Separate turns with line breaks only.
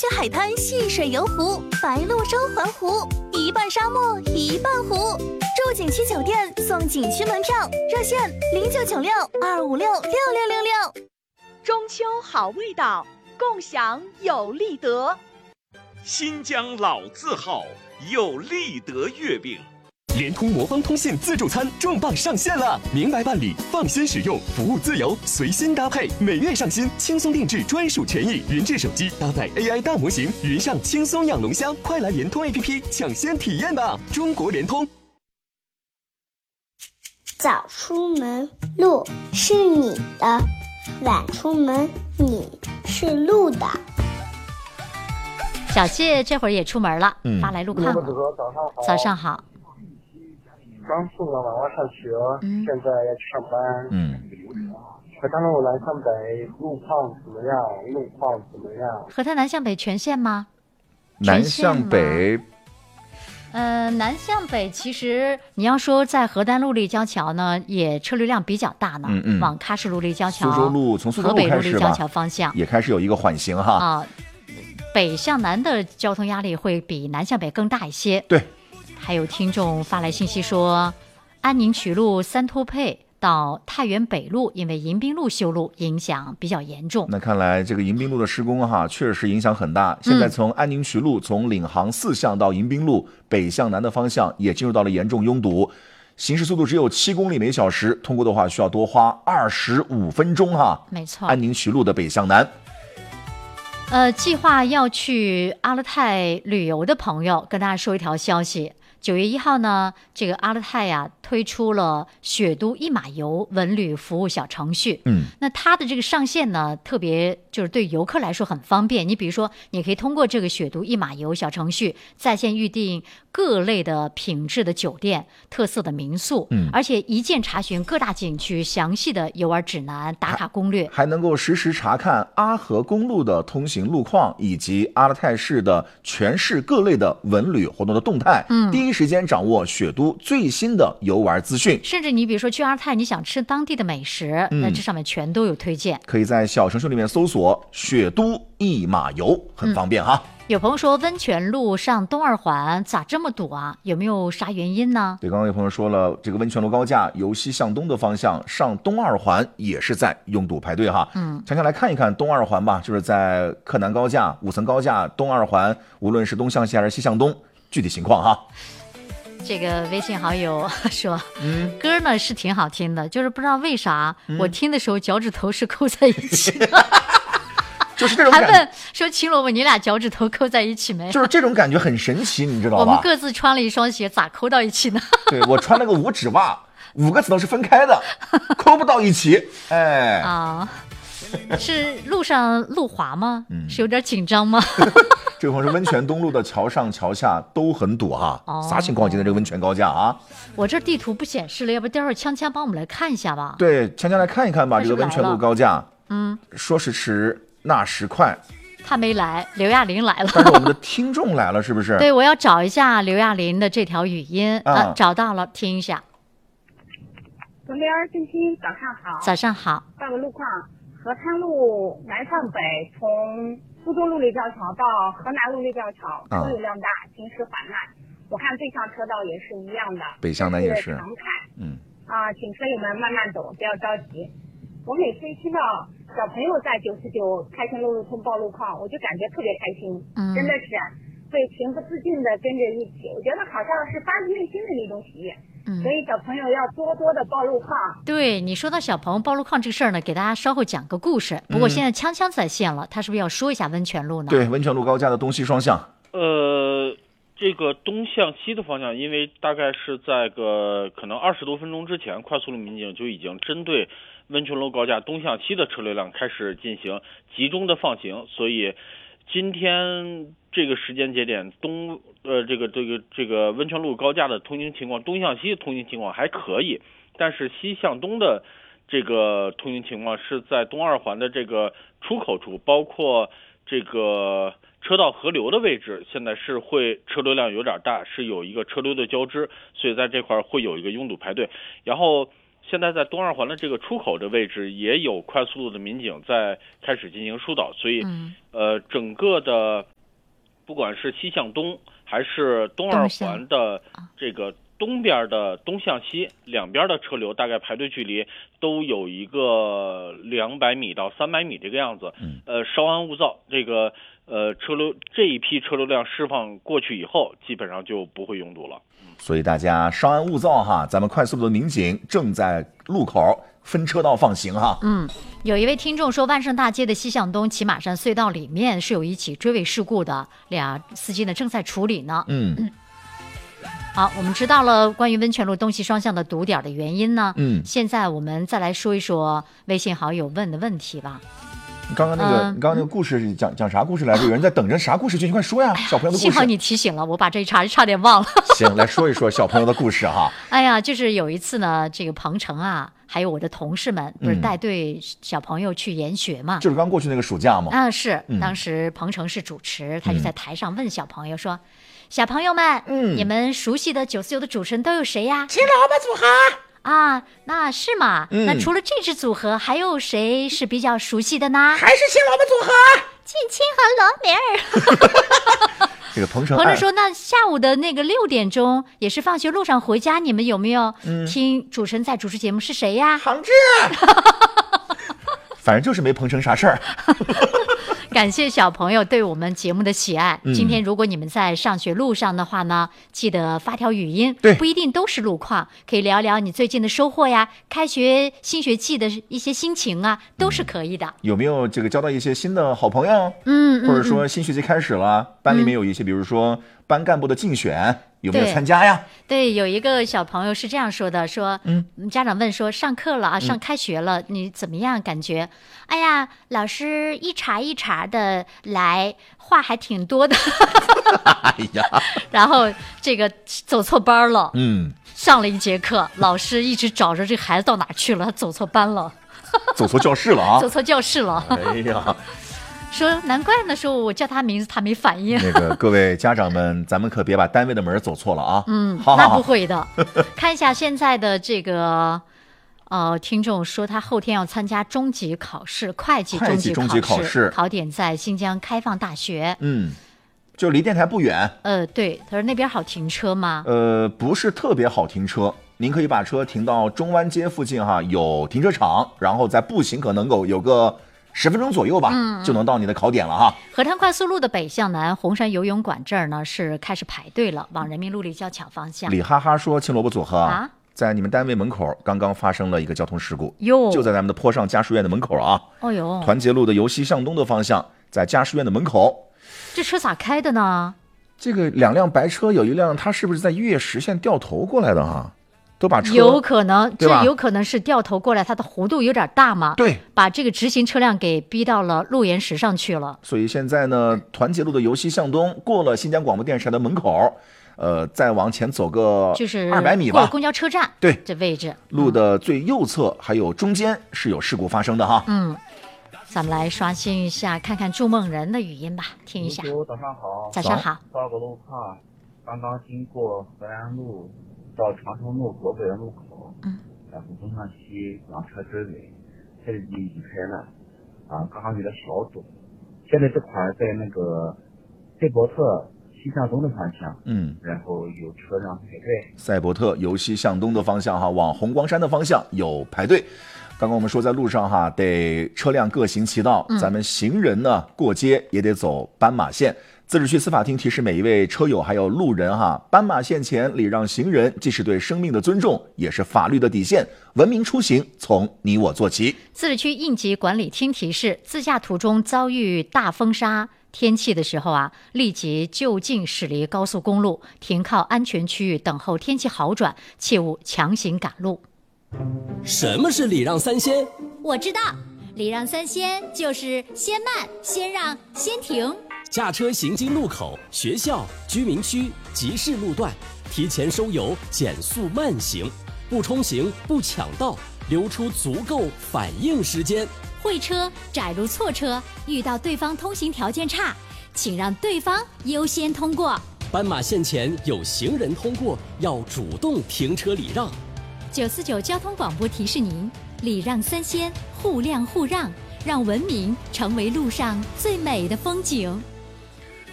去海滩戏水游湖，白鹭洲环湖，一半沙漠一半湖。住景区酒店送景区门票，热线0996-256-6666。
中秋好味道，共享有利德。
新疆老字号有利德月饼。
联通魔方通信自助餐重磅上线了，明白办理，放心使用，服务自由，随心搭配，每月上新，轻松定制专属权益，云智手机搭载 AI 大模型，云上轻松养龙虾，快来联通 APP 抢先体验吧！中国联通。
早出门路是你的，晚出门你是路的。
小谢这会儿也出门了，发来路况了。早上好。
刚送了娃娃上学，现在要去上班。河滩路南向北路况怎么样？
河滩南向北全线吗？
南向北。
南向北其实你要说在河丹陆立交桥呢，也车流量比较大呢。往喀什陆立交桥、
苏州路从苏州路开始吧，
河北陆立交桥方向
也开始有一个缓行哈。
啊，北向南的交通压力会比南向北更大一些。
对。
还有听众发来信息说，安宁渠路三托配到太原北路，因为迎宾路修路影响比较严重。
那看来这个迎宾路的施工哈，确实影响很大。现在从安宁渠路从领航4巷到迎宾路北向南的方向也进入到了严重拥堵，行驶速度只有7公里每小时，通过的话需要多花25分钟哈。
没错，
安宁渠路的北向南。
计划要去阿勒泰旅游的朋友，跟大家说一条消息。9月1号呢，这个阿勒泰呀推出了雪都一码游文旅服务小程序。那它的这个上线呢，特别就是对游客来说很方便。你比如说，你可以通过这个雪都一码游小程序在线预订各类的品质的酒店、特色的民宿，而且一键查询各大景区详细的游玩指南、打卡攻略，
还能够实时查看阿河公路的通行路况以及阿勒泰市的全市各类的文旅活动的动态。第一时间掌握雪都最新的游玩资讯，
甚至你比如说去阿勒泰，你想吃当地的美食，那这上面全都有推荐。
可以在小程序里面搜索雪都一码游，很方便哈。
有朋友说温泉路上东二环咋这么堵啊？有没有啥原因呢？
对，刚刚有朋友说了，这个温泉路高架由西向东的方向上东二环也是在拥堵排队哈。强强来看一看东二环吧，就是在克南高架、5层高架东二环，无论是东向西还是西向东，具体情况哈。
这个微信好友说，歌呢是挺好听的，就是不知道为啥我听的时候脚趾头是扣在一起的。
就是这种感觉。
还问说秦萝卜你俩脚趾头扣在一起没？
就是这种感觉很神奇，你知道吧？
我们各自穿了一双鞋，咋扣到一起呢？
对，我穿了个5指袜，5个指头是分开的，扣不到一起。哎
啊，是路上路滑吗？是有点紧张吗？
这个是温泉东路的桥上桥下都很堵哈。啥情况？今天这个温泉高架啊？
我这地图不显示了，要不待会儿锵锵帮我们来看一下吧？
对，锵锵来看一看吧，这个温泉路高架。说时迟，那时快。
他没来，刘亚玲来了。
但是我们的听众来了，是不是？
对，我要找一下刘亚玲的这条语音找到了，听一下。
左边信息，早上好。
早上好。
报个路况：河滩路南向北，从苏州陆立交桥到河南陆立交桥，车流量大，行驶缓慢。我看对向车道也是一样的，
北向南也是
常态。请车友们慢慢走，不要着急。我每次一听到小朋友在99开心路路通报路况，我就感觉特别开心，真的是会情不自禁的跟着一起，我觉得好像是发自内心的那种喜悦。所以小朋友要多多的报路况。
对，你说到小朋友报路况这个事儿呢，给大家稍后讲个故事。不过现在锵锵在线了，他是不是要说一下温泉路呢？
对，温泉路高架的东西双向。
这个东向西的方向，因为大概是在可能20多分钟之前，快速路民警就已经针对温泉路高架东向西的车流量开始进行集中的放行，所以今天这个时间节点这个温泉路高架的通行情况，东向西的通行情况还可以，但是西向东的这个通行情况是在东二环的这个出口处，包括这个车道合流的位置，现在是会车流量有点大，是有一个车流的交织，所以在这块会有一个拥堵排队。然后现在在东二环的这个出口的位置也有快速路的民警在开始进行疏导，所以整个的不管是西向东还是东二环的这个东边的东向西两边的车流，大概排队距离都有一个200米到300米这个样子。稍安勿躁，这个这一批车流量释放过去以后，基本上就不会拥堵了。
所以大家稍安勿躁哈，咱们快速路的民警正在路口分车道放行哈。
有一位听众说，万盛大街的西向东骑马山隧道里面是有一起追尾事故的，俩司机呢正在处理呢。好，我们知道了关于温泉路东西双向的堵点的原因呢。现在我们再来说一说微信好友问的问题吧。
刚刚那个故事讲啥故事来着？有人在等着啥故事？你快说呀，小朋友的故事。
幸好你提醒了我，把这一差点忘了。
行，来说一说小朋友的故事哈。
哎呀，就是有一次呢，这个鹏程啊，还有我的同事们，不是带队小朋友去研学嘛？
就是刚过去那个暑假嘛。
是，当时鹏程是主持，他就在台上问小朋友说：“小朋友们，你们熟悉的949的主持人都有谁呀？”
秦老板组合。
那是吗？那除了这支组合，还有谁是比较熟悉的呢？
还是秦老板组合，
近亲和罗明
儿。这个鹏程
说，那下午的那个6点钟，也是放学路上回家，你们有没有听主持人在主持节目？是谁呀？
杭志。
反正就是没鹏程啥事儿。
感谢小朋友对我们节目的喜爱。今天如果你们在上学路上的话呢，记得发条语音，不一定都是路况，可以聊聊你最近的收获呀，开学新学期的一些心情啊，都是可以的。
有没有这个交到一些新的好朋友？或者说新学期开始了，班里面有一些，比如说班干部的竞选，有没有参加呀？
对，有一个小朋友是这样说的，说家长问说上课了啊，上开学了，你怎么样感觉？哎呀，老师一茬一茬的来，话还挺多的。
哎呀，
然后这个走错班了，上了一节课，老师一直找着这孩子到哪去了，他走错班了，
走错教室了啊，
走错教室了。
哎呀。
说难怪那时候我叫他名字他没反应。
那个各位家长们，咱们可别把单位的门走错了啊。
那不会的。看一下现在的这个听众说他后天要参加中级考试，会计中级考试，考点在新疆开放大学。
就离电台不远。
对，他说那边好停车吗？
不是特别好停车，您可以把车停到中湾街附近哈，有停车场，然后再步行可能够有个10分钟左右吧，就能到你的考点了哈。
河滩快速路的北向南红山游泳馆这儿呢是开始排队了，往人民路立交桥方向。
李哈哈说，青萝卜组合在你们单位门口刚刚发生了一个交通事故，就在咱们的坡上家书院的门口啊。团结路的由西向东的方向，在家书院的门口。
这车咋开的呢？
这个2辆白车，有一辆它是不是在越实线掉头过来的哈？都把车
有可能，这有可能是掉头过来，它的弧度有点大嘛？
对，
把这个直行车辆给逼到了路沿石上去了。
所以现在呢，团结路的由西向东，过了新疆广播电视台的门口，再往前走个
就是
200米吧，
过了公交车站，
对，
这位置
路的最右侧还有中间是有事故发生的哈。
咱们来刷新一下，看看筑梦人的语音吧，听一下。
早上好。
早上好。
报个路况，刚刚经过河南路到长城路国北的路口，然后东向西两车追尾，这里已经开了，刚刚有点小堵。现在这块在那个赛博特西向东的方向，然后有车辆排队。
赛博特由西向东的方向哈，往红光山的方向有排队。刚刚我们说在路上哈，得车辆各行其道，咱们行人呢过街也得走斑马线。自治区司法厅提示每一位车友还有路人哈，斑马线前礼让行人，既是对生命的尊重，也是法律的底线。文明出行从你我做起。
自治区应急管理厅提示，自驾途中遭遇大风沙天气的时候啊，立即就近驶离高速公路，停靠安全区域等候天气好转，切勿强行赶路。
什么是礼让三先？
我知道，礼让三先就是先慢、先让、先停。
驾车行经路口、学校、居民区、集市路段，提前收油，减速慢行，不冲行，不抢道，留出足够反应时间。
会车窄路错车，遇到对方通行条件差，请让对方优先通过。
斑马线前有行人通过，要主动停车礼让。
949交通广播提示您：礼让三先，互谅互让，让文明成为路上最美的风景。